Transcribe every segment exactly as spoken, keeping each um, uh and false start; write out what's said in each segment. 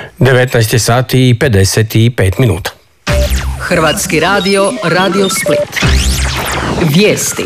devetnaest sati i pedeset pet minuta. Hrvatski radio, Radio Split. Vijesti.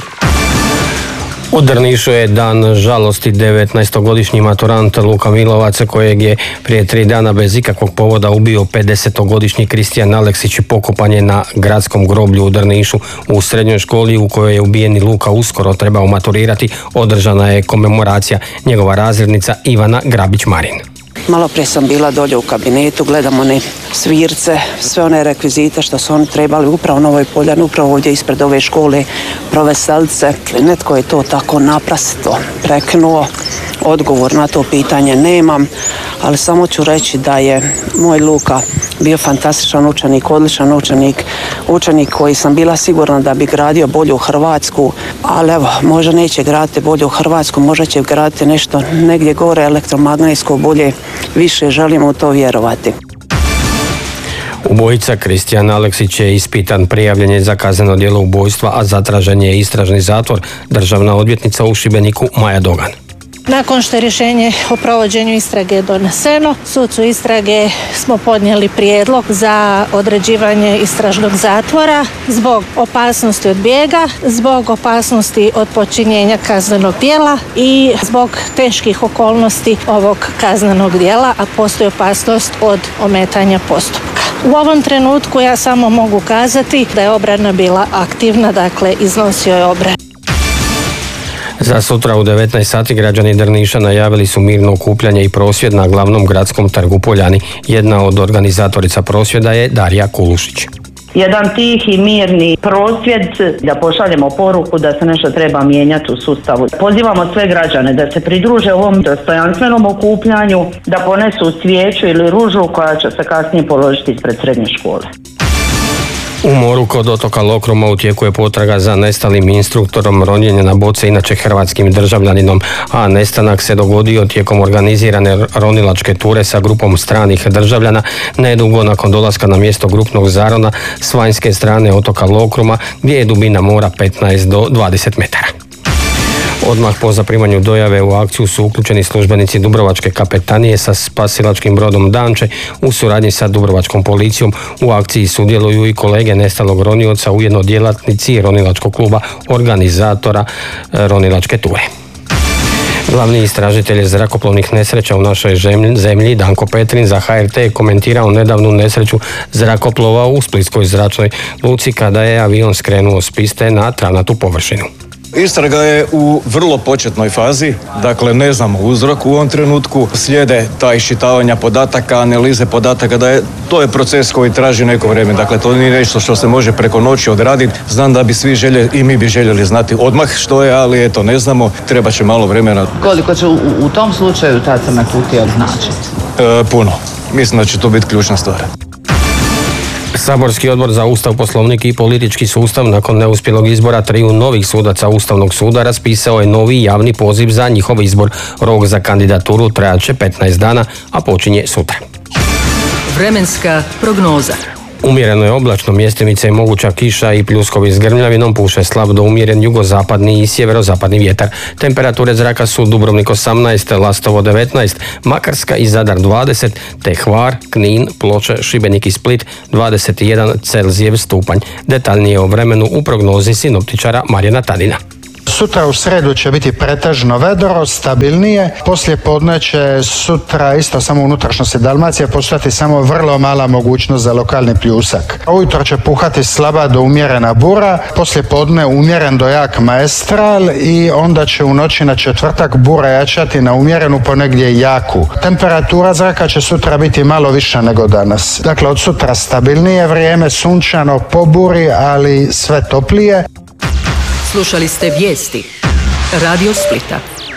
U Drnišu je dan žalosti. devetnaestogodišnji maturant Luka Milovac, kojeg je prije tri dana bez ikakvog povoda ubio pedesetogodišnji Kristijan Aleksić, pokopan je na gradskom groblju u Drnišu. U srednjoj školi u kojoj je ubijeni Luka uskoro trebao maturirati održana je komemoracija. Njegova razrednica Ivana Grabić-Marin. Malo prije sam bila dolje u kabinetu, gledam one svirce, sve one rekvizite što su oni trebali upravo na ovoj poljani, upravo ovdje ispred ove škole proveselice. Netko je to tako naprasito preknuo, odgovor na to pitanje nemam, ali samo ću reći da je moj Luka bio fantastičan učenik, odličan učenik, učenik koji sam bila sigurna da bi gradio bolju Hrvatsku, ali evo, možda neće graditi bolju Hrvatsku, možda će graditi nešto negdje gore elektromagnetsko bolje, više želimo u to vjerovati. Ubojica Kristijan Aleksić je ispitan, prijavljen je za kazneno djelo ubojstva, a zatražen je istražni zatvor. Državna odvjetnica u Šibeniku Maja Dogan. Nakon što je rješenje o provođenju istrage doneseno, sucu istrage smo podnijeli prijedlog za određivanje istražnog zatvora zbog opasnosti od bijega, zbog opasnosti od počinjenja kaznenog djela i zbog teških okolnosti ovog kaznenog djela, a postoji opasnost od ometanja postupka. U ovom trenutku ja samo mogu kazati da je obrana bila aktivna, dakle iznosio je obranu. Za sutra u devetnaest sati građani Drniša najavili su mirno okupljanje i prosvjed na glavnom gradskom trgu Poljani. Jedna od organizatorica prosvjeda je Darija Kulušić. Jedan tihi, mirni prosvjed da pošaljemo poruku da se nešto treba mijenjati u sustavu. Pozivamo sve građane da se pridruže ovom dostojanstvenom okupljanju, da ponesu svijeću ili ružu koja će se kasnije položiti ispred srednje škole. U moru kod otoka Lokruma u tijeku je potraga za nestalim instruktorom ronjenja na boce, inače hrvatskim državljaninom, a nestanak se dogodio tijekom organizirane ronilačke ture sa grupom stranih državljana nedugo nakon dolaska na mjesto grupnog zarona s vanjske strane otoka Lokruma, gdje je dubina mora petnaest do dvadeset metara. Odmah po zaprimanju dojave u akciju su uključeni službenici Dubrovačke kapetanije sa spasilačkim brodom Danče u suradnji sa Dubrovačkom policijom. U akciji sudjeluju i kolege nestalog ronioca, ujedno djelatnici ronilačkog kluba, organizatora ronilačke ture. Glavni istražitelj zrakoplovnih nesreća u našoj zemlji, Danko Petrin, za H R T je komentirao nedavnu nesreću zrakoplova u Splitskoj zračnoj luci kada je avion skrenuo s piste na travnatu površinu. Istraga je u vrlo početnoj fazi, dakle ne znamo uzrok u ovom trenutku, slijede ta iščitavanja podataka, analize podataka, da je, to je proces koji traži neko vrijeme, dakle to nije nešto što se može preko noći odraditi. Znam da bi svi željeli i mi bi željeli znati odmah što je, ali eto ne znamo, treba će malo vremena. Koliko će u, u tom slučaju ta crna kutija značiti? E, puno, mislim da će to biti ključna stvar. Saborski odbor za Ustav, Poslovnik i politički sustav nakon neuspjelog izbora triju novih sudaca Ustavnog suda raspisao je novi javni poziv za njihov izbor. Rok za kandidaturu trajat će petnaest dana, a počinje sutra. Vremenska prognoza. Umjereno je oblačno, mjestimice je moguća kiša i pljuskovi s grmljavinom, puše slab do umjeren jugozapadni i sjeverozapadni vjetar. Temperature zraka su Dubrovnik osamnaest, Lastovo devetnaest, Makarska i Zadar dvadeset, te Hvar, Knin, Ploče, Šibenik i Split dvadeset jedan Celzijev stupanj. Detaljnije o vremenu u prognozi sinoptičara Marijana Tadina. Sutra u sredu će biti pretežno vedro, stabilnije. Poslije podne će sutra isto samo u unutrašnjosti Dalmacije postojati samo vrlo mala mogućnost za lokalni pljusak. Ujutro će puhati slaba do umjerena bura, poslije podne umjeren do jak maestral i onda će u noći na četvrtak bura jačati na umjerenu, ponegdje jaku. Temperatura zraka će sutra biti malo viša nego danas. Dakle, od sutra stabilnije vrijeme, sunčano po buri, ali sve toplije. Slušali ste vijesti Radio Splita.